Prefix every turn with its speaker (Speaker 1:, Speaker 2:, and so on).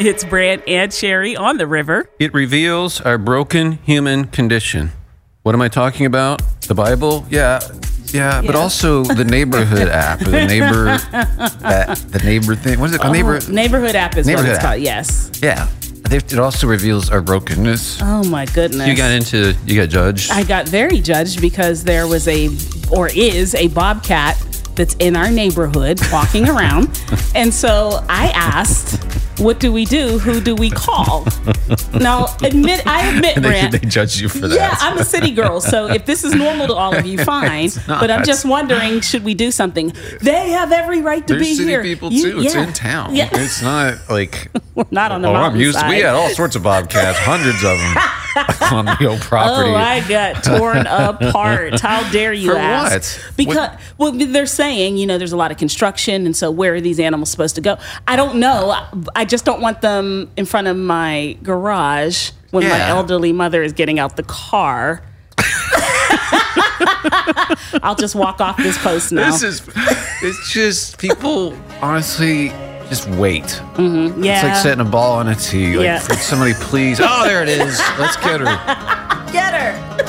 Speaker 1: It's Brant and Sherry on the river.
Speaker 2: It reveals our broken human condition. What am I talking about? The Bible? Yeah, but also the neighborhood app, or the neighbor thing. What is it called?
Speaker 1: Neighborhood app is what it's called. Yes.
Speaker 2: Yeah. It also reveals our brokenness.
Speaker 1: Oh my goodness.
Speaker 2: You got judged.
Speaker 1: I got very judged because there was is a bobcat that's in our neighborhood walking around. And so I asked, what do we do? Who do we call? Now, I admit, Brant.
Speaker 2: They judge you for that.
Speaker 1: Yeah, I'm a city girl, so if this is normal to all of you, fine. But I'm just wondering, should we do something? They have every right to be here.
Speaker 2: There's city people, too. It's in town.
Speaker 1: Yeah.
Speaker 2: It's not like...
Speaker 1: We're not on the mountainside.
Speaker 2: We had all sorts of bobcats, hundreds of them on the old property.
Speaker 1: Oh, I got torn apart. How dare you ask?
Speaker 2: What?
Speaker 1: Because they're saying, there's a lot of construction, and so where are these animals supposed to go? I don't know. I just don't want them in front of my garage when my elderly mother is getting out the car. I'll just walk off this post now.
Speaker 2: It's just people, honestly... Just wait.
Speaker 1: Mm-hmm. Yeah.
Speaker 2: It's like setting a ball on a tee. Like, somebody please. Oh, there it is. Let's get her.
Speaker 1: Get her.